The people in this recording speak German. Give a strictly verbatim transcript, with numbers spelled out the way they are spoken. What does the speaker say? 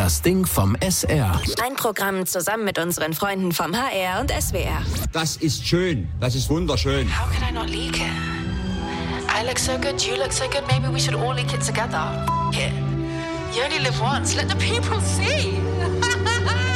Das Ding vom S R. Ein Programm zusammen mit unseren Freunden vom H R und S W R. Das ist schön. Das ist wunderschön. How can I not leak it? I look so good, you look so good, maybe we should all leak it together. Yeah. You only live once, let the people see.